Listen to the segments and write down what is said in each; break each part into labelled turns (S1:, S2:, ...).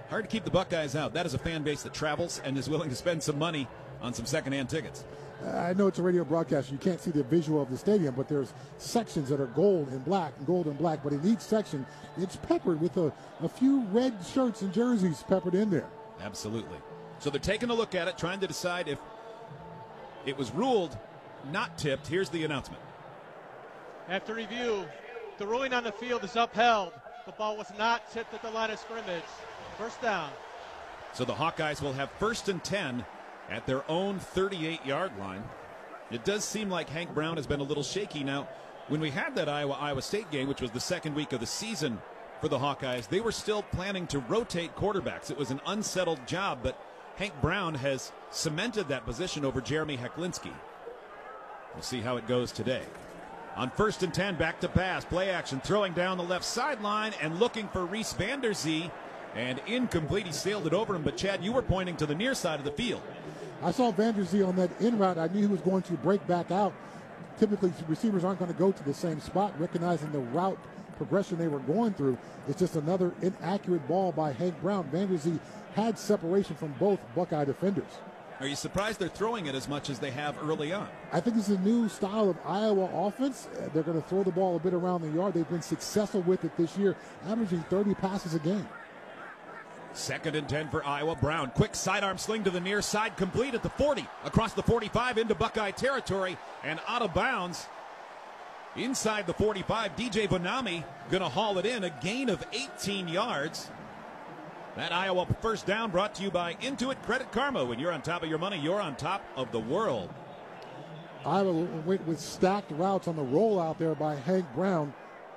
S1: Hard to keep the Buckeyes out. That is a fan base that travels and is willing to spend some money on some secondhand tickets.
S2: I know it's a radio broadcast. You can't see the visual of the stadium, but there's sections that are gold and black, but in each section, it's peppered with a few red shirts and jerseys peppered in there.
S1: Absolutely. So they're taking a look at it, trying to decide if it was ruled not tipped. Here's the announcement.
S3: After review, the ruling on the field is upheld. The ball was not tipped at the line of scrimmage. First down.
S1: So the Hawkeyes will have 1st and 10 at their own 38-yard line. It does seem like Hank Brown has been a little shaky. Now, when we had that Iowa State game, which was the second week of the season for the Hawkeyes, they were still planning to rotate quarterbacks. It was an unsettled job, but Hank Brown has cemented that position over Jeremy Hecklinski. We'll see how it goes today. On 1st and 10, back to pass, play action, throwing down the left sideline and looking for Reese Vanderzee, and incomplete. He sailed it over him, but Chad, you were pointing to the near side of the field.
S2: I saw Vanderzee on that in route. I knew he was going to break back out. Typically, receivers aren't going to go to the same spot, recognizing the route progression they were going through. It's just another inaccurate ball by Hank Brown. Vanderzee had separation from both Buckeye defenders.
S1: Are you surprised they're throwing it as much as they have early on?
S2: I think this is a new style of Iowa offense. They're going to throw the ball a bit around the yard. They've been successful with it this year, averaging 30 passes a game.
S1: 2nd and 10 for Iowa. Brown, quick sidearm sling to the near side, complete at the 40, across the 45 into Buckeye territory, and out of bounds. Inside the 45, DJ Bonami going to haul it in, a gain of 18 yards. That Iowa first down brought to you by Intuit Credit Karma. When you're on top of your money, you're on top of the world.
S2: Iowa went with stacked routes on the rollout there by Hank Brown.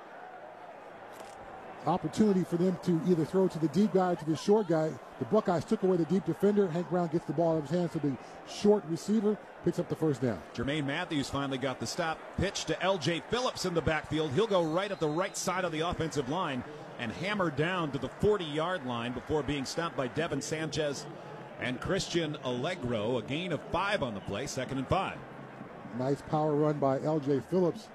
S2: Opportunity for them to either throw to the deep guy or to the short guy. The Buckeyes took away the deep defender. Hank Brown gets the ball out of his hands to the short receiver, picks up the first down.
S1: Jermaine Matthews finally got the stop. Pitch to L.J. Phillips in the backfield. He'll go right at the right side of the offensive line and hammer down to the 40-yard line before being stopped by Devin Sanchez and Christian Allegro. A gain of 5 on the play, 2nd and 5.
S2: Nice power run by L.J. Phillips.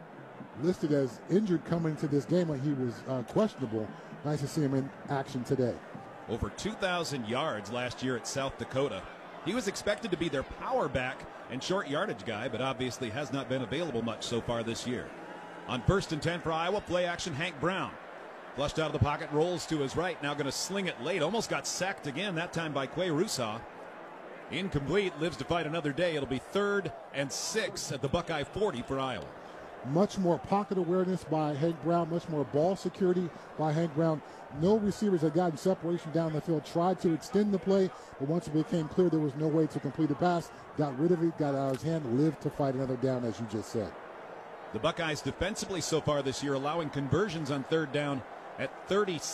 S2: Listed as injured coming into this game, like he was questionable. Nice to see him in action today.
S1: Over 2,000 yards last year at South Dakota. He was expected to be their power back and short yardage guy, but obviously has not been available much so far this year. On 1st and 10 for Iowa, play action, Hank Brown. Flushed out of the pocket, rolls to his right, now going to sling it late. Almost got sacked again, that time by Quay Rusaw. Incomplete, lives to fight another day. It'll be 3rd and 6 at the Buckeye 40 for Iowa.
S2: Much more pocket awareness by Hank Brown, much more ball security by Hank Brown. No receivers had gotten separation down the field, tried to extend the play, but once it became clear there was no way to complete a pass, got rid of it, got out of his hand, lived to fight another down, as you just said.
S1: The Buckeyes defensively so far this year, allowing conversions on 3rd down at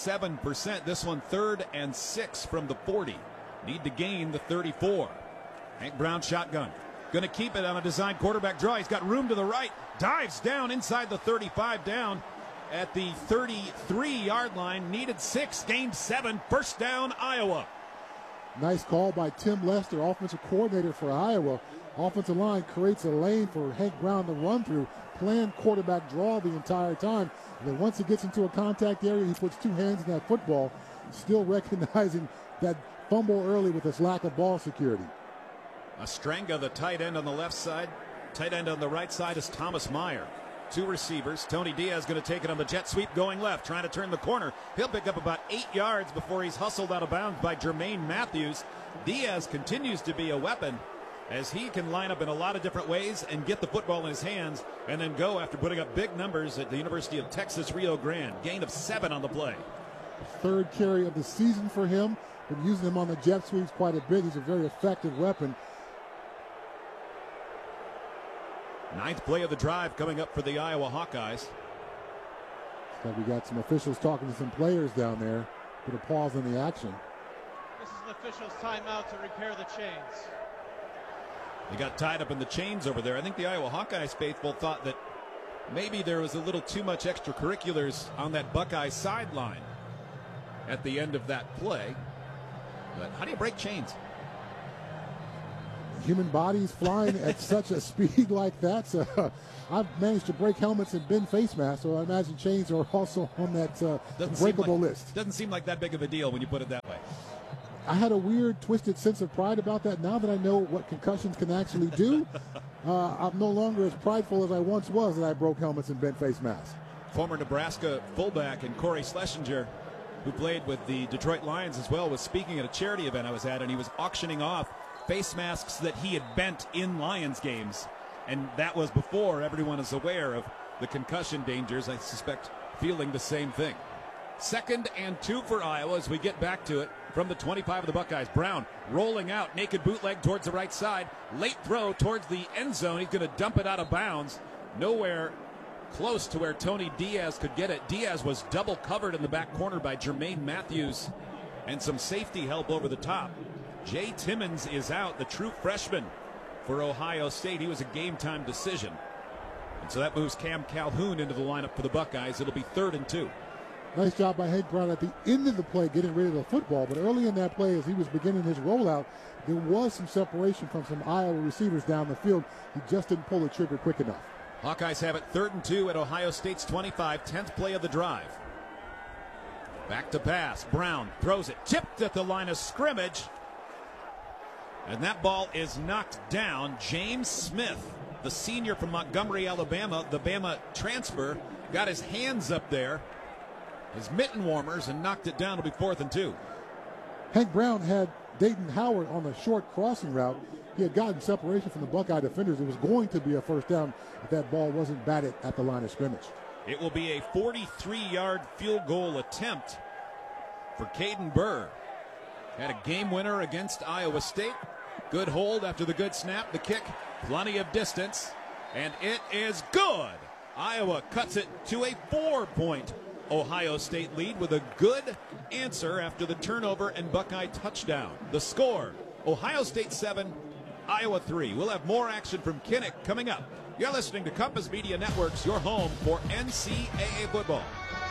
S1: 37%. This one 3rd and 6 from the 40. Need to gain the 34. Hank Brown shotgun. Going to keep it on a designed quarterback draw. He's got room to the right. Dives down inside the 35, down at the 33-yard line. Needed 6, gained 7. First down, Iowa.
S2: Nice call by Tim Lester, offensive coordinator for Iowa. Offensive line creates a lane for Hank Brown to run through. Planned quarterback draw the entire time. And then once he gets into a contact area, he puts 2 hands in that football, still recognizing that fumble early with his lack of ball security.
S1: Ostrenga, the tight end on the left side. Tight end on the right side is Thomas Meyer. 2 receivers. Tony Diaz going to take it on the jet sweep going left, trying to turn the corner. He'll pick up about 8 yards before he's hustled out of bounds by Jermaine Matthews. Diaz continues to be a weapon as he can line up in a lot of different ways and get the football in his hands and then go after putting up big numbers at the University of Texas Rio Grande. Gain of 7 on the play.
S2: 3rd carry of the season for him. Been using him on the jet sweeps quite a bit. He's a very effective weapon.
S1: 9th play of the drive coming up for the Iowa Hawkeyes.
S2: So we got some officials talking to some players down there. Put a pause in the action.
S3: This is an official's timeout to repair the chains.
S1: They got tied up in the chains over there. I think the Iowa Hawkeyes faithful thought that maybe there was a little too much extracurriculars on that Buckeye sideline at the end of that play. But how do you break chains?
S2: human bodies flying at such a speed like that. So I've managed to break helmets and bend face masks, so I imagine chains are also on that breakable list.
S1: Doesn't seem like that big of a deal when you put it that way.
S2: I had a weird, twisted sense of pride about that. Now that I know what concussions can actually do, I'm no longer as prideful as I once was that I broke helmets and bent face masks.
S1: Former Nebraska fullback and Corey Schlesinger, who played with the Detroit Lions as well, was speaking at a charity event I was at, and he was auctioning off face masks that he had bent in Lions games. And that was before everyone is aware of the concussion dangers. I suspect feeling the same thing. 2nd and 2 for Iowa as we get back to it from the 25 of the Buckeyes. Brown rolling out, naked bootleg towards the right side. Late throw towards the end zone. He's going to dump it out of bounds. Nowhere close to where Tony Diaz could get it. Diaz was double covered in the back corner by Jermaine Matthews and some safety help over the top. Jay Timmons is out, the true freshman for Ohio State. He was a game-time decision. And so that moves Cam Calhoun into the lineup for the Buckeyes. It'll be 3rd and 2.
S2: Nice job by Hank Brown at the end of the play getting rid of the football. But early in that play, as he was beginning his rollout, there was some separation from some Iowa receivers down the field. He just didn't pull the trigger quick enough.
S1: Hawkeyes have it 3rd and 2 at Ohio State's 25, 10th play of the drive. Back to pass. Brown throws it. Tipped at the line of scrimmage. And that ball is knocked down. James Smith, the senior from Montgomery, Alabama, the Bama transfer, got his hands up there, his mitten warmers, and knocked it down. It'll be 4th and 2.
S2: Hank Brown had Dayton Howard on a short crossing route. He had gotten separation from the Buckeye defenders. It was going to be a first down if that ball wasn't batted at the line of scrimmage.
S1: It will be a 43-yard field goal attempt for Caden Burr. Had a game winner against Iowa State. Good hold after the good snap. The kick, plenty of distance, and it is good. Iowa cuts it to a 4-point Ohio State lead with a good answer after the turnover and Buckeye touchdown. The score, Ohio State 7, Iowa 3. We'll have more action from Kinnick coming up. You're listening to Compass Media Networks, your home for NCAA football.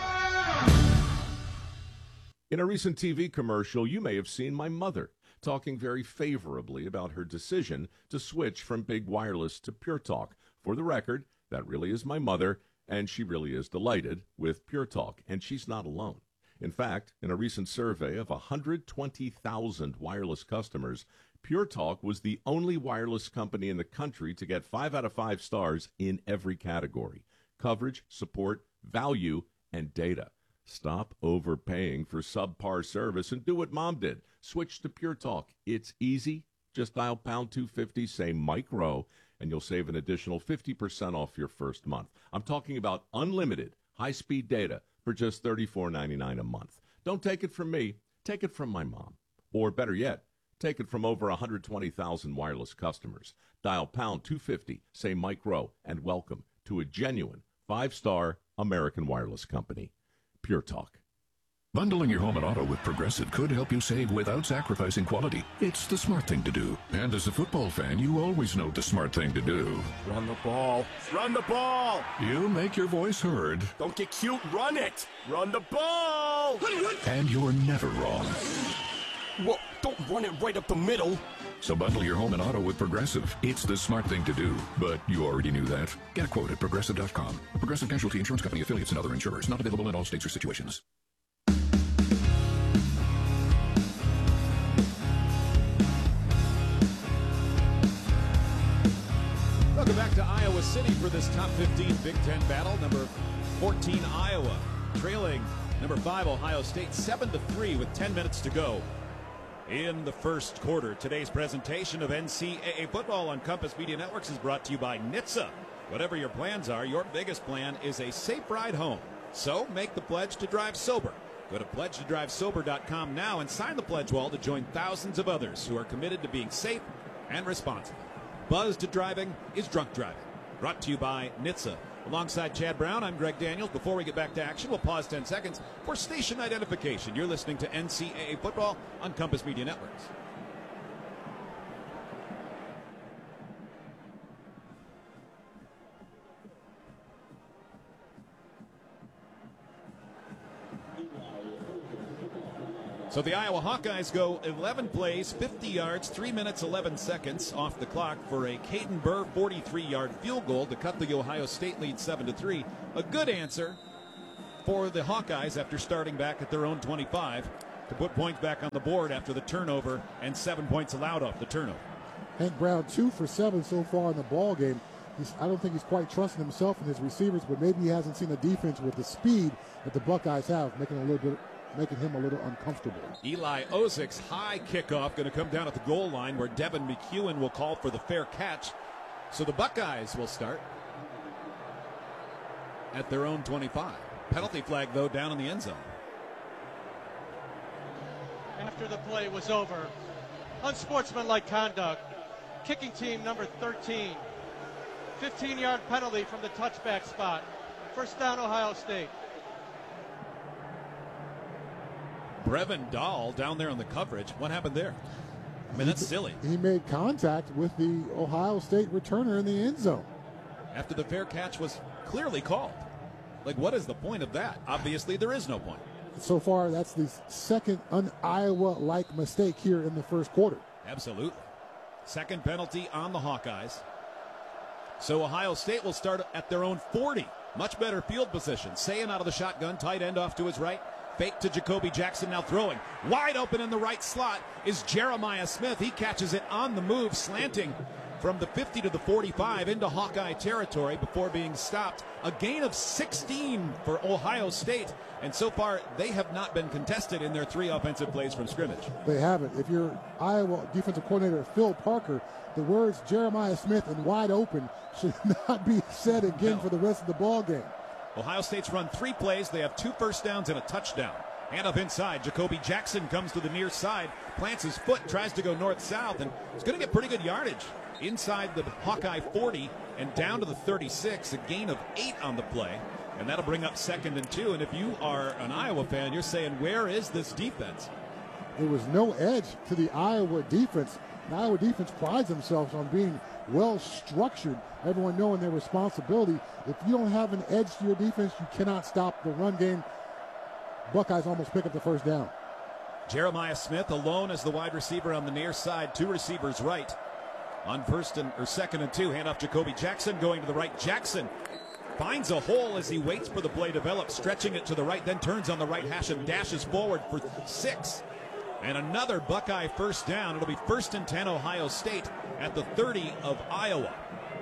S4: In a recent TV commercial, you may have seen my mother talking very favorably about her decision to switch from Big Wireless to Pure Talk. For the record, that really is my mother, and she really is delighted with Pure Talk, and she's not alone. In fact, in a recent survey of 120,000 wireless customers, Pure Talk was the only wireless company in the country to get 5 out of 5 stars in every category: coverage, support, value, and data. Stop overpaying for subpar service and do what Mom did. Switch to Pure Talk. It's easy. Just dial pound 250, say Mike Rowe, and you'll save an additional 50% off your first month. I'm talking about unlimited high-speed data for just $34.99 a month. Don't take it from me. Take it from my mom. Or better yet, take it from over 120,000 wireless customers. Dial pound 250, say Mike Rowe, and welcome to a genuine 5-star American wireless company. Pure Talk.
S5: Bundling your home and auto with Progressive could help you save without sacrificing quality. It's the smart thing to do. And as a football fan, you always know the smart thing to do.
S6: Run the ball. Run the ball.
S5: You make your voice heard.
S6: Don't get cute. Run it. Run the ball.
S5: And you're never wrong.
S6: Well, don't run it right up the middle.
S5: So bundle your home and auto with Progressive. It's the smart thing to do. But you already knew that. Get a quote at Progressive.com. Progressive Casualty Insurance Company affiliates and other insurers. Not available in all states or situations.
S1: Welcome back to Iowa City for this top 15 Big Ten battle. Number 14, Iowa, trailing number 5, Ohio State, 7-3 with 10 minutes to go in the first quarter. Today's presentation of NCAA football on Compass Media Networks is brought to you by NHTSA. Whatever your plans are, your biggest plan is a safe ride home. So make the pledge to drive sober. Go to pledgetodrivesober.com now and sign the pledge wall to join thousands of others who are committed to being safe and responsible. Buzzed driving is drunk driving. Brought to you by NHTSA. Alongside Chad Brown, I'm Greg Daniels. Before we get back to action, we'll pause 10 seconds for station identification. You're listening to NCAA football on Compass Media Networks. So the Iowa Hawkeyes go 11 plays, 50 yards, 3 minutes, 11 seconds off the clock for a Caden Burr 43-yard field goal to cut the Ohio State lead 7-3. A good answer for the Hawkeyes after starting back at their own 25 to put points back on the board after the turnover and 7 points allowed off the turnover.
S2: Hank Brown 2 for 7 so far in the ball game. I don't think he's quite trusting himself and his receivers, but maybe he hasn't seen a defense with the speed that the Buckeyes have, making him a little uncomfortable.
S1: Eli Ozik's high kickoff going to come down at the goal line where Devin McEwen will call for the fair catch. So the Buckeyes will start at their own 25. Penalty flag, though, down in the end zone.
S3: After the play was over, unsportsmanlike conduct. Kicking team number 13. 15-yard penalty from the touchback spot. First down, Ohio State.
S1: Brevin Dahl down there on the coverage. What happened there? I mean, that's silly.
S2: He made contact with the Ohio State returner in the end zone.
S1: After the fair catch was clearly called. Like, what is the point of that? Obviously, there is no point.
S2: So far, that's the second un-Iowa-like mistake here in the first quarter.
S1: Absolutely. Second penalty on the Hawkeyes. So Ohio State will start at their own 40. Much better field position. Sayin out of the shotgun, tight end off to his right. Fake to Jacoby Jackson, now throwing. Wide open in the right slot is Jeremiah Smith. He catches it on the move, slanting from the 50 to the 45 into Hawkeye territory before being stopped. A gain of 16 for Ohio State. And so far, they have not been contested in their 3 offensive plays from scrimmage.
S2: They haven't. If you're Iowa defensive coordinator Phil Parker, the words Jeremiah Smith and wide open should not be said again for the rest of the ball game.
S1: Ohio State's run 3 plays. They have 2 first downs and a touchdown. Handoff inside. Jacoby Jackson comes to the near side, plants his foot, tries to go north-south, and it's going to get pretty good yardage. Inside the Hawkeye 40 and down to the 36, a gain of 8 on the play. And that'll bring up 2nd and 2. And if you are an Iowa fan, you're saying, where is this defense?
S2: There was no edge to the Iowa defense. The Iowa defense prides themselves on being well-structured, everyone knowing their responsibility. If you don't have an edge to your defense, you cannot stop the run game. Buckeyes almost pick up the first down.
S1: Jeremiah Smith alone as the wide receiver on the near side, 2 receivers right. On 2nd and 2, handoff Jacoby Jackson going to the right. Jackson finds a hole as he waits for the play to develop, stretching it to the right, then turns on the right hash and dashes forward for 6. And another Buckeye first down. It'll be 1st and 10 Ohio State at the 30 of Iowa.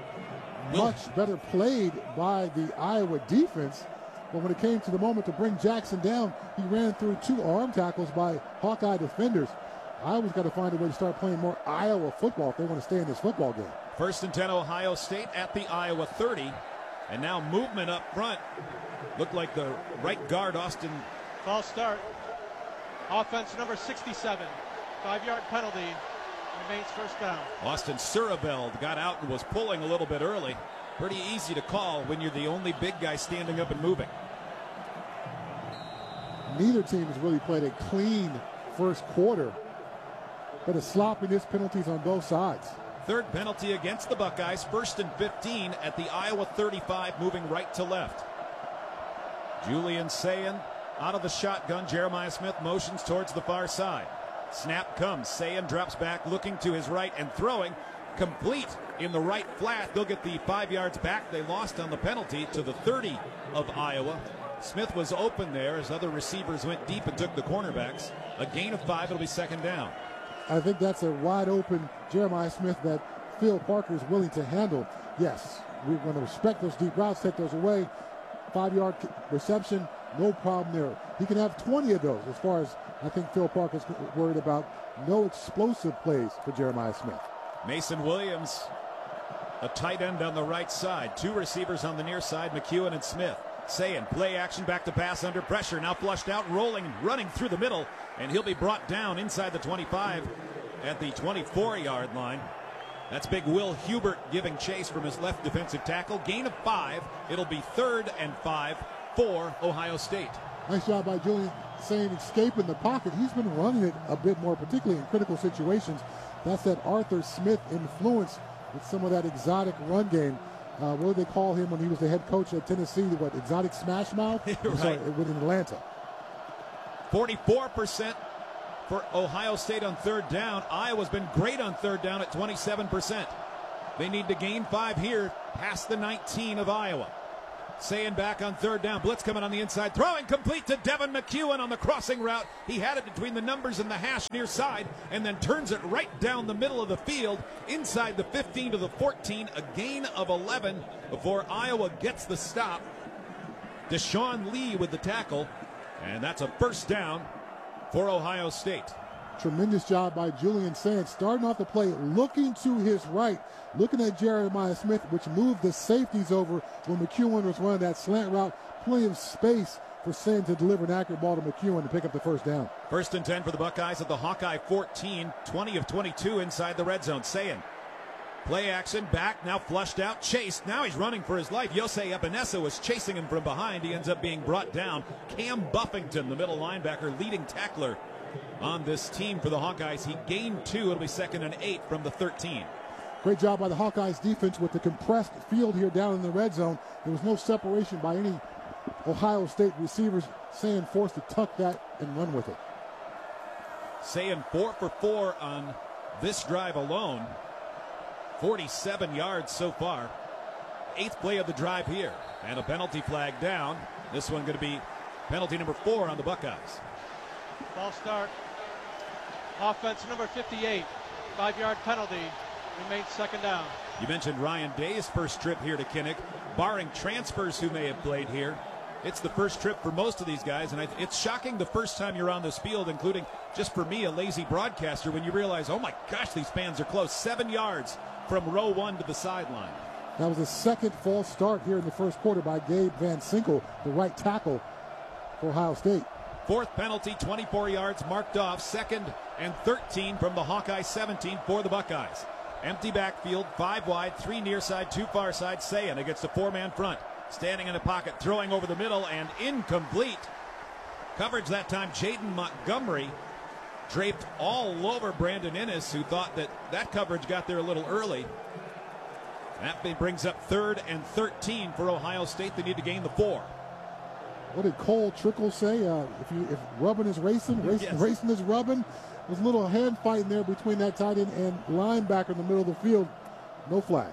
S2: Much better played by the Iowa defense. But when it came to the moment to bring Jackson down, he ran through 2 arm tackles by Hawkeye defenders. Iowa's got to find a way to start playing more Iowa football if they want to stay in this football game.
S1: 1st and 10 Ohio State at the Iowa 30. And now movement up front. Looked like the right guard, Austin.
S3: False start. Offense number 67. 5-yard penalty. Remains first down.
S1: Austin Surabeld got out and was pulling a little bit early. Pretty easy to call when you're the only big guy standing up and moving.
S2: Neither team has really played a clean first quarter, but a sloppiness, penalties on both sides.
S1: 3rd penalty against the Buckeyes. 1st and 15 at the Iowa 35, moving right to left. Julian Sayin out of the shotgun. Jeremiah Smith motions towards the far side. Snap comes. Sayin drops back, looking to his right and throwing. Complete in the right flat. They'll get the 5 yards back. They lost on the penalty to the 30 of Iowa. Smith was open there as other receivers went deep and took the cornerbacks. A gain of 5. It'll be 2nd down.
S2: I think that's a wide open Jeremiah Smith that Phil Parker is willing to handle. Yes, we're going to respect those deep routes, take those away. 5-yard reception, no problem there. He can have 20 of those as far as I think Phil Parker's worried about. No explosive plays for Jeremiah Smith.
S1: Mason Williams, a tight end on the right side. 2 receivers on the near side, McEwen and Smith. Sayin, play action, back to pass under pressure. Now flushed out, rolling, running through the middle. And he'll be brought down inside the 25 at the 24-yard line. That's big Will Hubert giving chase from his left defensive tackle. Gain of 5. It'll be 3rd and 5 for Ohio State.
S2: Nice job by Julian Sayin escaping the pocket. He's been running it a bit more, particularly in critical situations. That's that Arthur Smith influence with some of that exotic run game. What did they call him when he was the head coach at Tennessee? What, exotic smash mouth?
S1: Right.
S2: Sorry, in Atlanta.
S1: 44% for Ohio State on third down. Iowa's been great on third down at 27%. They need to gain 5 here, past the 19 of Iowa. Sayin back on third down. Blitz coming on the inside. Throwing complete to Devin McEwen on the crossing route. He had it between the numbers and the hash near side and then turns it right down the middle of the field inside the 15 to the 14. A gain of 11 before Iowa gets the stop. Deshaun Lee with the tackle. And that's a first down for Ohio State.
S2: Tremendous job by Julian Sayin, starting off the play, looking to his right, looking at Jeremiah Smith, which moved the safeties over when McEwen was running that slant route. Plenty of space for Sayin to deliver an accurate ball to McEwen to pick up the first down.
S1: First and 10 for the Buckeyes at the Hawkeye 14, 20 of 22 inside the red zone. Sayin. Play action, back, now flushed out, chased. Now he's running for his life. Yosei Epinesa was chasing him from behind. He ends up being brought down. Cam Buffington, the middle linebacker, leading tackler on this team for the Hawkeyes. He gained 2. It'll be 2nd and 8 from the 13.
S2: Great job by the Hawkeyes defense with the compressed field here down in the red zone. There was no separation by any Ohio State receivers. Sayin forced to tuck that and run with it.
S1: Sayin 4 for 4 on this drive alone. 47 yards so far. 8th play of the drive here. And a penalty flag down. This one going to be penalty number 4 on the Buckeyes.
S3: Ball start. Offense number 58. 5-yard penalty. Remains 2nd down.
S1: You mentioned Ryan Day's first trip here to Kinnick. Barring transfers who may have played here, it's the first trip for most of these guys. And it's shocking the first time you're on this field, including, just for me, a lazy broadcaster, when you realize, oh my gosh, these fans are close. 7 yards from row 1 to the sideline.
S2: That was a second false start here in the first quarter by Gabe Van Sinkle, the right tackle for Ohio State.
S1: 4th penalty, 24 yards marked off. 2nd and 13 from the Hawkeye 17 for the Buckeyes. Empty backfield, 5 wide, 3 near side, 2 far side. Sayin against a 4-man front. Standing in a pocket, throwing over the middle, and incomplete. Coverage that time, Jaden Montgomery draped all over Brandon Innes, who thought that coverage got there a little early. That brings up 3rd and 13 for Ohio State. They need to gain the 4.
S2: What did Cole Trickle say? If rubbing is racing, racing is rubbing. There's a little hand fighting there between that tight end and linebacker in the middle of the field. No flag.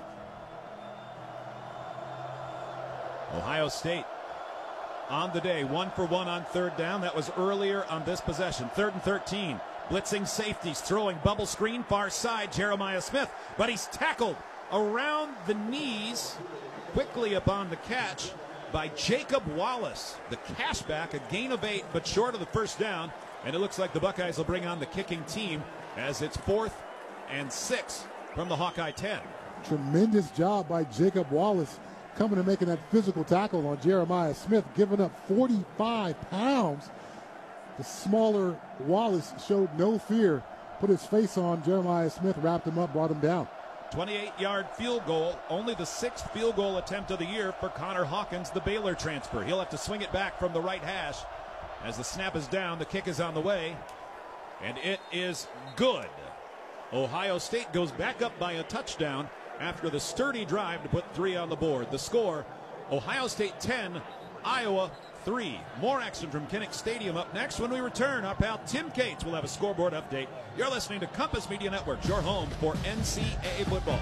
S1: Ohio State on the day, 1 for 1 on third down. That was earlier on this possession. 3rd and 13. Blitzing safeties, throwing bubble screen, far side, Jeremiah Smith. But he's tackled around the knees quickly upon the catch by Jacob Wallace. The cashback, a gain of 8, but short of the first down. And it looks like the Buckeyes will bring on the kicking team as it's 4th and 6 from the Hawkeye 10.
S2: Tremendous job by Jacob Wallace coming and making that physical tackle on Jeremiah Smith, giving up 45 pounds. The smaller Wallace showed no fear, put his face on Jeremiah Smith, wrapped him up, brought him down.
S1: 28-yard field goal, only the 6th field goal attempt of the year for Connor Hawkins, the Baylor transfer. He'll have to swing it back from the right hash. As the snap is down, the kick is on the way, and it is good. Ohio State goes back up by a touchdown after the sturdy drive to put 3 on the board. The score, Ohio State 10, Iowa 3. More action from Kinnick Stadium up next. When we return, our pal Tim Cates will have a scoreboard update. You're listening to Compass Media Network, your home for NCAA football.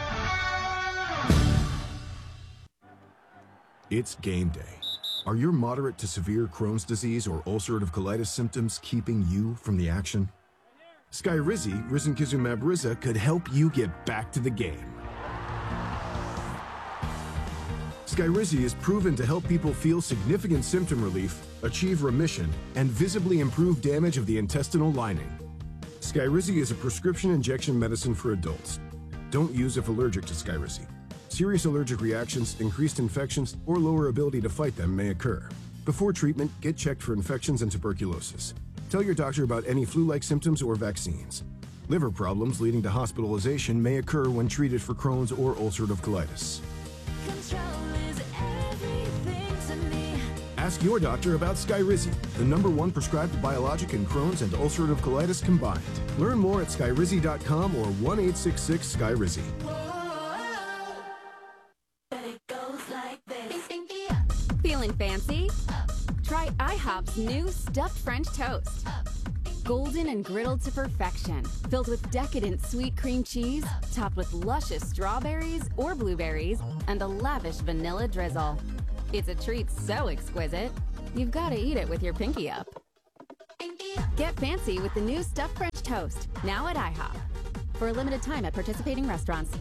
S7: It's game day. Are your moderate to severe Crohn's disease or ulcerative colitis symptoms keeping you from the action? Skyrizi, risankizumab Riza, could help you get back to the game. Skyrizi is proven to help people feel significant symptom relief, achieve remission, and visibly improve damage of the intestinal lining. Skyrizi is a prescription injection medicine for adults. Don't use if allergic to Skyrizi. Serious allergic reactions, increased infections, or lower ability to fight them may occur. Before treatment, get checked for infections and tuberculosis. Tell your doctor about any flu-like symptoms or vaccines. Liver problems leading to hospitalization may occur when treated for Crohn's or ulcerative colitis. Ask your doctor about Skyrizi, the #1 prescribed biologic in Crohn's and ulcerative colitis combined. Learn more at skyrizi.com or 1-866-SKYRIZI.
S8: Feeling fancy? Try IHOP's new stuffed French toast. Golden and griddled to perfection, filled with decadent sweet cream cheese, topped with luscious strawberries or blueberries, and a lavish vanilla drizzle. It's a treat so exquisite, you've got to eat it with your pinky up. Get fancy with the new stuffed French toast, now at IHOP. For a limited time at participating restaurants.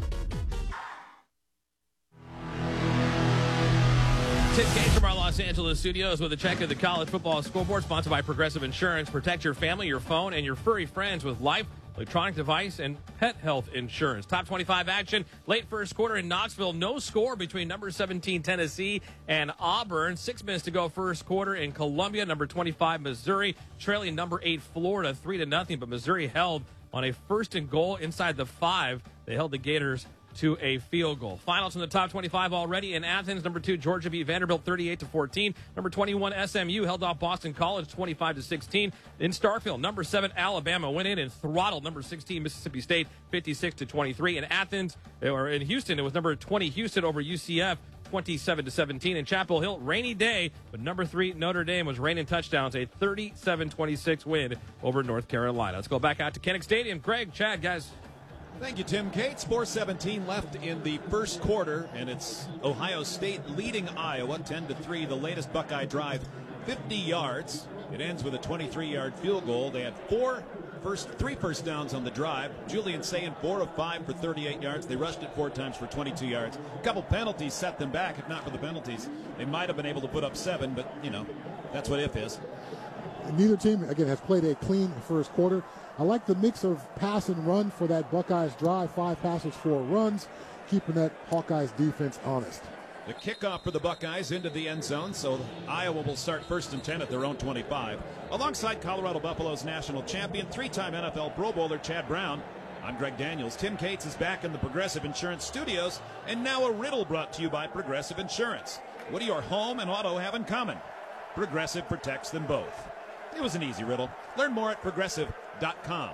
S9: Tim Gates from our Los Angeles studios with a check of the college football scoreboard, sponsored by Progressive Insurance. Protect your family, your phone, and your furry friends with life, electronic device, and pet health insurance. Top 25 action late first quarter in Knoxville. No score between number 17 Tennessee and Auburn. 6 minutes to go first quarter in Columbia. Number 25 Missouri trailing number 8 Florida 3-0, but Missouri held on a first and goal inside the 5. They held the Gators to a field goal. Finals in the top 25 already in Athens. Number 2 Georgia beat Vanderbilt 38-14. Number 21 SMU held off Boston College 25-16. In Starkville, number 7 Alabama went in and throttled number 16 Mississippi State 56-23. In Athens, or in Houston, it was number 20 Houston over UCF 27-17. In Chapel Hill, rainy day, but number 3 Notre Dame was raining touchdowns, a 37-26 win over North Carolina. Let's go back out to Kinnick Stadium. Greg, Chad, guys.
S1: Thank you, Tim Cates. 4:17 left in the first quarter, and it's Ohio State leading Iowa 10-3. The latest Buckeye drive, 50 yards. It ends with a 23-yard field goal. They had three first downs on the drive. Julian Sayin 4 of 5 for 38 yards. They rushed it 4 times for 22 yards. A couple penalties set them back. If not for the penalties, they might have been able to put up 7, but, you know, that's what if is.
S2: Neither team, again, has played a clean first quarter. I like the mix of pass and run for that Buckeyes drive. 5 passes, 4 runs, keeping that Hawkeyes defense honest.
S1: The kickoff for the Buckeyes into the end zone, so Iowa will start 1st and 10 at their own 25. Alongside Colorado Buffalo's national champion, 3-time NFL Pro Bowler Chad Brown, I'm Greg Daniels. Tim Cates is back in the Progressive Insurance studios, and now a riddle brought to you by Progressive Insurance. What do your home and auto have in common? Progressive protects them both. It was an easy riddle. Learn more at Progressive.com.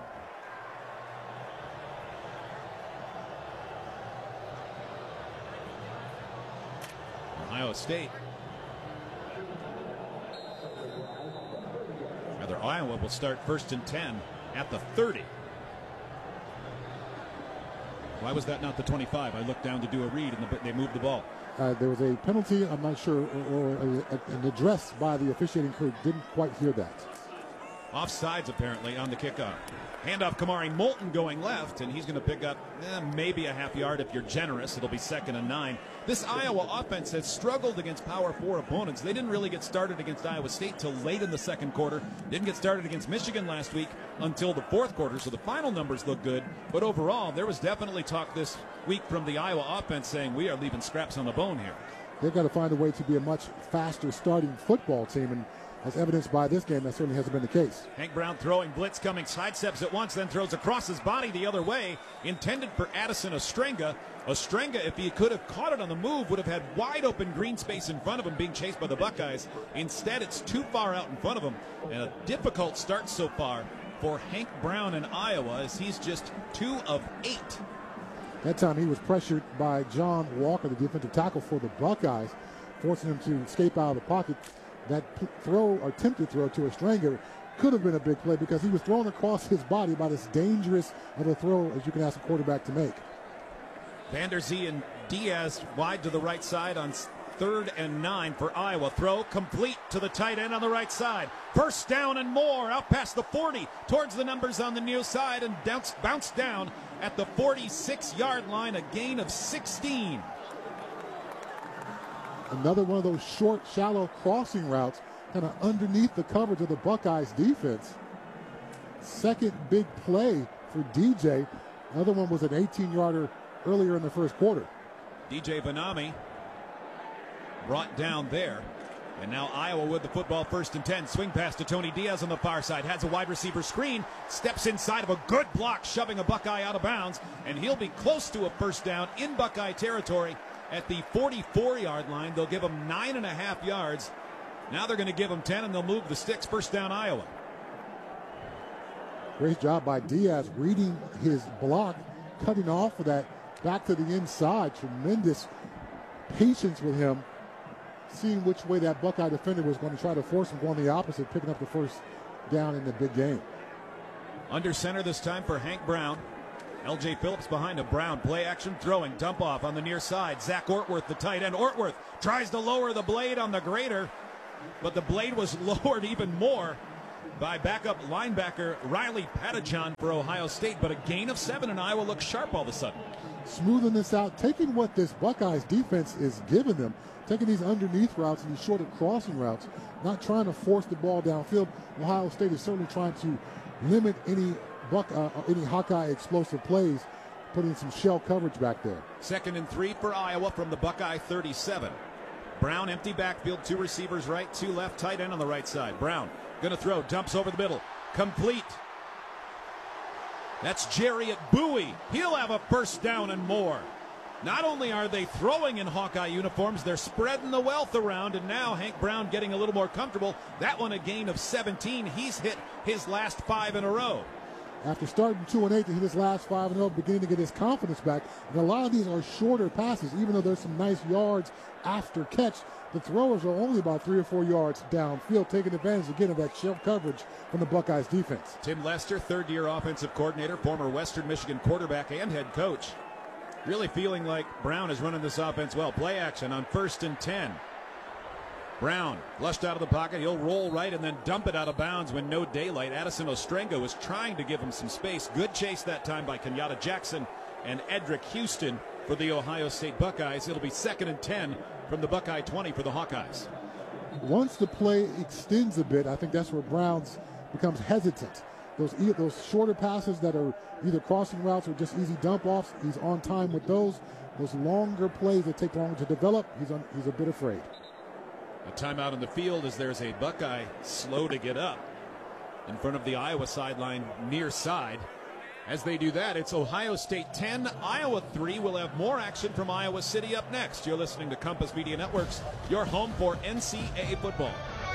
S1: Ohio State. Rather, Iowa will start 1st and 10 at the 30. Why was that not the 25? I looked down to do a read, and they moved the ball.
S2: There was a penalty, I'm not sure, or an address by the officiating crew. Didn't quite hear that.
S1: Offsides, apparently, on the kickoff. Handoff, Kamari Moulton going left, and he's going to pick up maybe a half yard if you're generous. It'll be 2nd and 9. This Iowa offense has struggled against Power 4 opponents. They didn't really get started against Iowa State till late in the second quarter. Didn't get started against Michigan last week until the fourth quarter, so the final numbers look good. But overall, there was definitely talk this week from the Iowa offense saying we are leaving scraps on the bone here.
S2: They've got to find a way to be a much faster starting football team, and as evidenced by this game, that certainly hasn't been the case.
S1: Hank Brown throwing, blitz coming, sidesteps at once, then throws across his body the other way, intended for Addison Ostrenga. Ostrenga, if he could have caught it on the move, would have had wide open green space in front of him being chased by the Buckeyes. Instead, it's too far out in front of him, and a difficult start so far for Hank Brown in Iowa, as he's just 2 of 8.
S2: That time he was pressured by John Walker, the defensive tackle for the Buckeyes, forcing him to escape out of the pocket. That throw, or attempted throw to Ostrenga, could have been a big play because he was thrown across his body about as dangerous of a throw as you can ask a quarterback to make.
S1: Vander Zee and Diaz wide to the right side on 3rd and 9 for Iowa. Throw complete to the tight end on the right side. First down and more, out past the 40, towards the numbers on the near side, and bounced down at the 46-yard line, a gain of 16.
S2: Another one of those short, shallow crossing routes kind of underneath the coverage of the Buckeyes defense. Second big play for DJ. Another one was an 18-yarder earlier in the first quarter.
S1: DJ Vanami brought down there. And now Iowa with the football, 1st and 10. Swing pass to Tony Diaz on the far side. Has a wide receiver screen. Steps inside of a good block, shoving a Buckeye out of bounds. And he'll be close to a first down in Buckeye territory at the 44-yard line. They'll give him 9.5 yards. Now they're going to give him 10, and they'll move the sticks. First down, Iowa.
S2: Great job by Diaz reading his block, cutting off of that back to the inside. Tremendous patience with him, seeing which way that Buckeye defender was going to try to force him going the opposite, picking up the first down in the big game.
S1: Under center this time for Hank Brown. L.J. Phillips behind him. Brown, play action, throwing, dump off on the near side. Zach Ortworth, the tight end. Ortworth tries to lower the blade on the grader, but the blade was lowered even more by backup linebacker Riley Patajon for Ohio State. But a gain of 7, and Iowa looks sharp all of a sudden.
S2: Smoothing this out, taking what this Buckeyes defense is giving them, taking these underneath routes and these shorter crossing routes, not trying to force the ball downfield. Ohio State is certainly trying to limit any Hawkeye explosive plays, putting some shell coverage back there.
S1: 2nd and 3 for Iowa from the Buckeye 37. Brown, empty backfield, 2 receivers right, 2 left, tight end on the right side. Brown going to throw, dumps over the middle, complete. That's Jarriett Bowie. He'll have a first down and more. Not only are they throwing in Hawkeye uniforms, they're spreading the wealth around, and now Hank Brown getting a little more comfortable. That one a gain of 17. He's hit his last 5 in a row.
S2: After starting 2-8 to hit his last 5 in a row, beginning to get his confidence back. And a lot of these are shorter passes, even though there's some nice yards after catch. The throwers are only about 3 or 4 yards downfield, taking advantage again of that shell coverage from the Buckeyes defense.
S1: Tim Lester, third-year offensive coordinator, former Western Michigan quarterback and head coach. Really feeling like Brown is running this offense well. Play action on 1st and 10. Brown flushed out of the pocket. He'll roll right and then dump it out of bounds when no daylight. Addison Ostrengo was trying to give him some space. Good chase that time by Kenyatta Jackson and Edric Houston for the Ohio State Buckeyes. It'll be 2nd and 10 from the Buckeye 20 for the Hawkeyes.
S2: Once the play extends a bit, I think that's where Brown's becomes hesitant. Those shorter passes that are either crossing routes or just easy dump-offs, he's on time with those. Those longer plays that take longer to develop, he's a bit afraid.
S1: A timeout on the field as there's a Buckeye slow to get up in front of the Iowa sideline near side. As they do that, it's Ohio State 10, Iowa 3. We'll have more action from Iowa City up next. You're listening to Compass Media Networks, your home for NCAA football.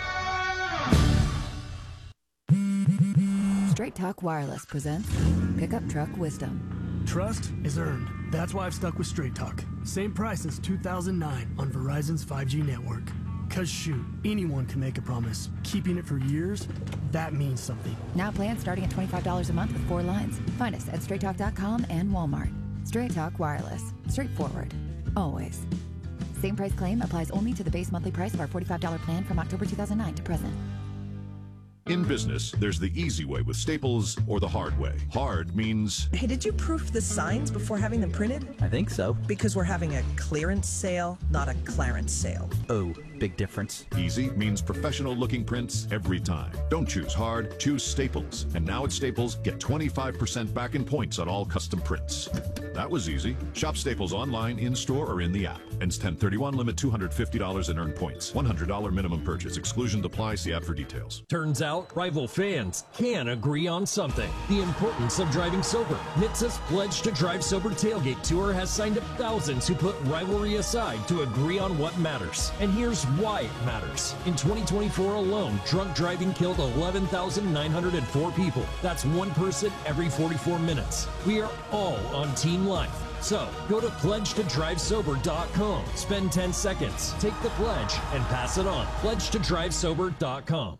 S10: Straight Talk Wireless presents Pickup Truck Wisdom.
S11: Trust is earned. That's why I've stuck with Straight Talk. Same price since 2009 on Verizon's 5G network. Cause shoot, anyone can make a promise. Keeping it for years, that means something.
S10: Now plans starting at $25 a month with 4 lines. Find us at straighttalk.com and Walmart. Straight Talk Wireless. Straightforward. Always. Same price claim applies only to the base monthly price of our $45 plan from October 2009 to present.
S5: In business, there's the easy way with Staples or the hard way. Hard means...
S12: Hey, did you proof the signs before having them printed?
S13: I think so.
S12: Because we're having a clearance sale, not a clarence sale.
S13: Oh, big difference.
S5: Easy means professional-looking prints every time. Don't choose hard, choose Staples. And now at Staples, get 25% back in points on all custom prints. That was easy. Shop Staples online, in-store, or in the app. Ends 10/31, limit $250 and earn points. $100 minimum purchase. Exclusion applies. See app for details.
S14: Turns out, rival fans can agree on something. The importance of driving sober. NHTSA's Pledge to Drive Sober Tailgate Tour has signed up thousands who put rivalry aside to agree on what matters. And here's why it matters. In 2024 alone, drunk driving killed 11,904 people. That's one person every 44 minutes. We are all on Team Life. So, go to pledgetodrivesober.com. Spend 10 seconds, take the pledge, and pass it on. Pledgetodrivesober.com.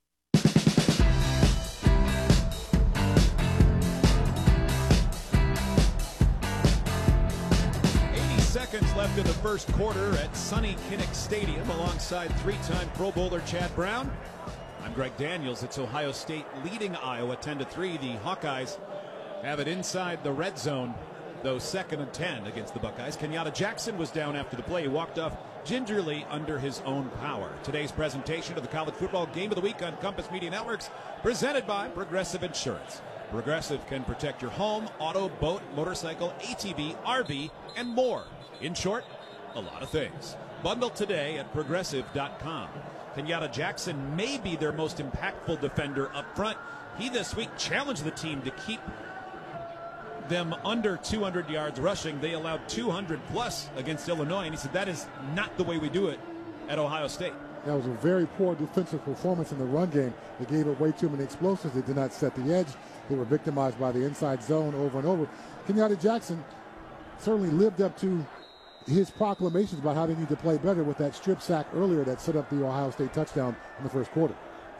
S1: 80 seconds left in the first quarter at Sonny Kinnick Stadium alongside 3-time Pro Bowler Chad Brown. I'm Greg Daniels. It's Ohio State leading Iowa 10-3. The Hawkeyes have it inside the red zone, though 2nd and 10 against the Buckeyes. Kenyatta Jackson was down after the play. He walked off gingerly under his own power. Today's presentation of the College Football Game of the Week on Compass Media Networks, presented by Progressive Insurance. Progressive can protect your home, auto, boat, motorcycle, ATV, RV, and more. In short, a lot of things. Bundle today at Progressive.com. Kenyatta Jackson may be their most impactful defender up front. He this week challenged the team to keep them under 200 yards rushing. They allowed 200 plus against Illinois, and he said that is not the way we do it at Ohio State.
S2: That was a very poor defensive performance in the run game. They gave it way too many explosives. They did not set the edge. They were victimized by the inside zone over and over. Kenyatta Jackson certainly lived up to his proclamations about how they need to play better with that strip sack earlier that set up the Ohio State touchdown in the first quarter.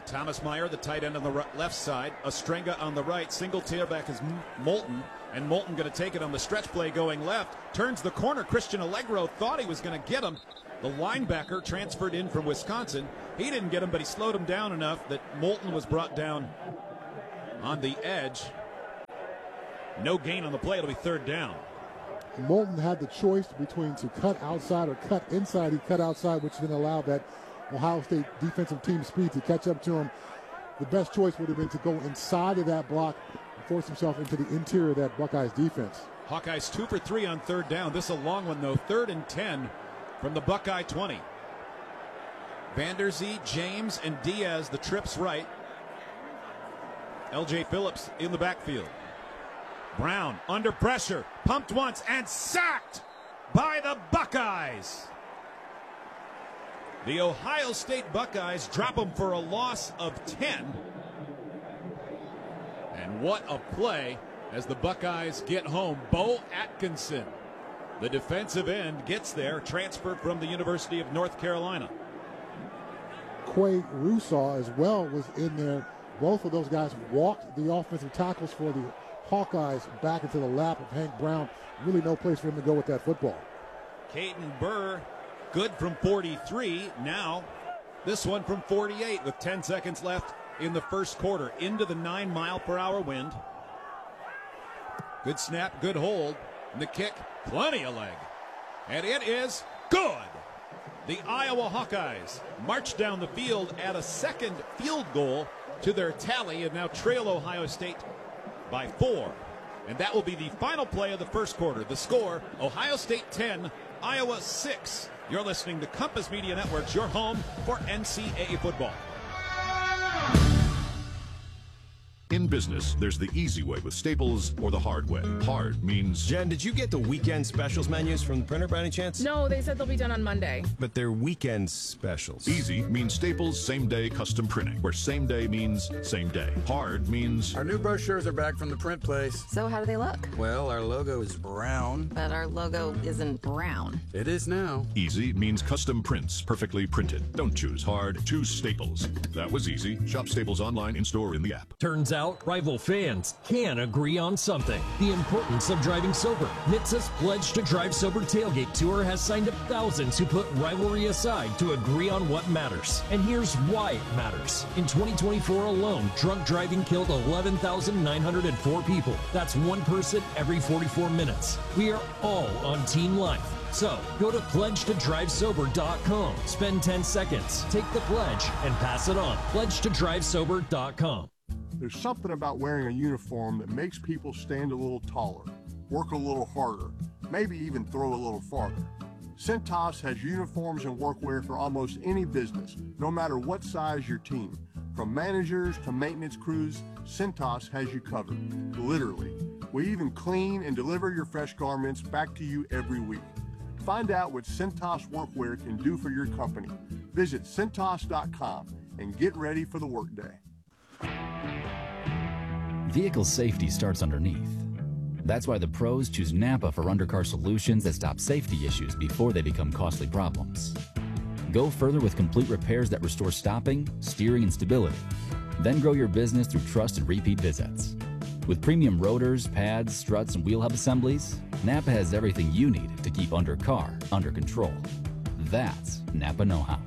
S1: Thomas Meyer, the tight end on the left side. Ostrenga on the right. Single tailback is Moulton. And Moulton going to take it on the stretch play going left. Turns the corner. Christian Allegro thought he was going to get him. The linebacker transferred in from Wisconsin. He didn't get him, but he slowed him down enough that Moulton was brought down on the edge. No gain on the play. It'll be third down.
S2: Moulton had the choice between to cut outside or cut inside. He cut outside, which then allowed that Ohio State defensive team speed to catch up to him. The best choice would have been to go inside of that block and force himself into the interior of that Buckeyes defense.
S1: Hawkeyes 2 for 3 on third down. This a long one, though. 3rd and 10 from the Buckeye 20. Vanderzee, James, and Diaz, the trips right. L.J. Phillips in the backfield. Brown under pressure, pumped once, and sacked by the Buckeyes. The Ohio State Buckeyes drop them for a loss of 10. And what a play as the Buckeyes get home. Bo Atkinson, the defensive end, gets there, transferred from the University of North Carolina.
S2: Quay Rusaw as well was in there. Both of those guys walked the offensive tackles for the Hawkeyes back into the lap of Hank Brown. Really no place for him to go with that football.
S1: Caden Burr, good from 43. Now, this one from 48 with 10 seconds left in the first quarter. Into the 9-mile-per-hour wind. Good snap, good hold. And the kick, plenty of leg. And it is good. The Iowa Hawkeyes march down the field at a second field goal to their tally and now trail Ohio State by 4. And that will be the final play of the first quarter. The score, Ohio State 10, Iowa 6. You're listening to Compass Media Networks, your home for NCAA football.
S5: In business, there's the easy way with Staples or the hard way. Hard means...
S6: Jen, did you get the weekend specials menus from the printer by any chance?
S13: No, they said they'll be done on Monday.
S6: But they're weekend specials.
S5: Easy means Staples same-day custom printing, where same day means same day. Hard means...
S15: Our new brochures are back from the print place.
S13: So how do they look?
S15: Well, our logo is brown.
S13: But our logo isn't brown.
S15: It is now.
S5: Easy means custom prints, perfectly printed. Don't choose hard, choose Staples. That was easy. Shop Staples online, in-store, in the app.
S14: Turns out rival fans can agree on something. The importance of driving sober. NHTSA's Pledge to Drive Sober Tailgate Tour has signed up thousands who put rivalry aside to agree on what matters. And here's why it matters. In 2024 alone, drunk driving killed 11,904 people. That's one person every 44 minutes. We are all on Team Life. So, go to pledgetodrivesober.com. Spend 10 seconds, take the pledge, and pass it on. Pledgetodrivesober.com.
S16: There's something about wearing a uniform that makes people stand a little taller, work a little harder, maybe even throw a little farther. Cintas has uniforms and workwear for almost any business, no matter what size your team. From managers to maintenance crews, Cintas has you covered, literally. We even clean and deliver your fresh garments back to you every week. Find out what Cintas workwear can do for your company. Visit Cintas.com and get ready for the workday.
S17: Vehicle safety starts underneath. That's why the pros choose Napa for undercar solutions that stop safety issues before they become costly problems. Go further with complete repairs that restore stopping, steering, and stability. Then grow your business through trust and repeat visits. With premium rotors, pads, struts, and wheel hub assemblies, Napa has everything you need to keep undercar under control. That's Napa know-how.